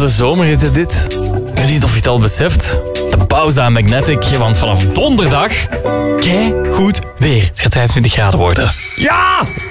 de zomerhitte dit. Ik weet niet of je het al beseft. De pauze aan Magnetic, want vanaf donderdag... kei goed weer. Het gaat 25 graden worden. Ja!